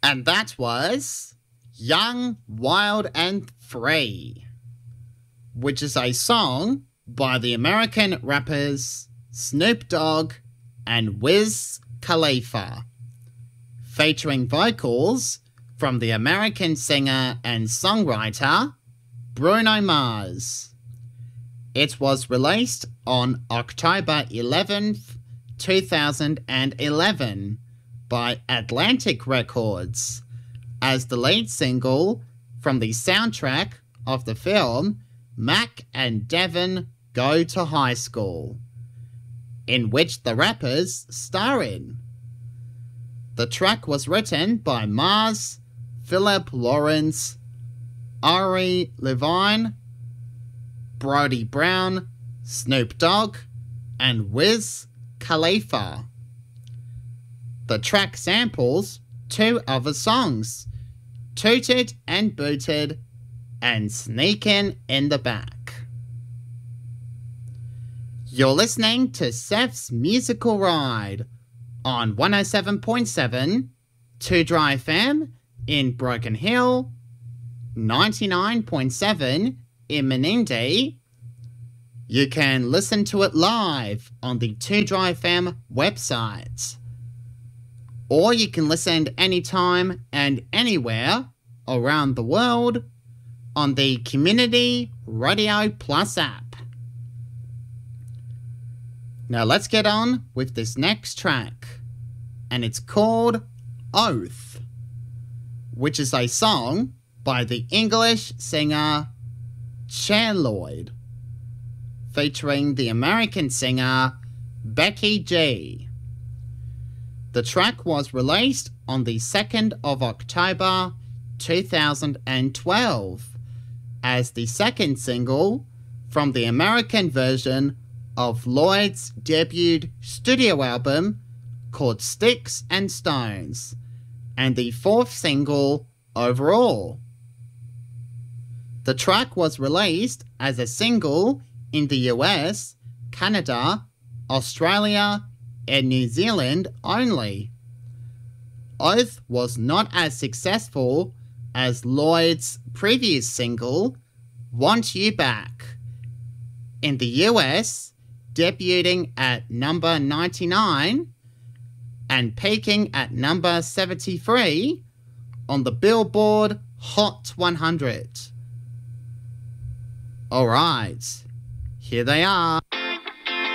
And that was Young, Wild and Free, which is a song by the American rappers Snoop Dogg and Wiz Khalifa, featuring vocals from the American singer and songwriter Bruno Mars. It was released on October 11th, 2011 by Atlantic Records as the lead single from the soundtrack of the film Mac and Devin Go to High School, in which the rappers star in. The track was written by Mars, Philip Lawrence, Ari Levine, Brody Brown, Snoop Dogg, and Wiz Khalifa. The track samples two other songs, Tooted and Booted and Sneakin' in the Back. You're listening to Seth's Musical Ride on 107.7 2 Dry FM in Broken Hill, 99.7 in Menindee. You can listen to it live on the 2 Dry FM website. Or you can listen anytime and anywhere around the world on the Community Radio Plus app. Now let's get on with this next track, and it's called Oath, which is a song by the English singer Cher Lloyd, featuring the American singer Becky G. The track was released on the 2nd of October 2012 as the second single from the American version of Lloyd's debut studio album called Sticks and Stones, and the fourth single overall. The track was released as a single in the US, Canada, Australia, and New Zealand only. Oath was not as successful as Lloyd's previous single, Want You Back, in the US, debuting at number 99 and peaking at number 73 on the Billboard Hot 100. Alright, here they are.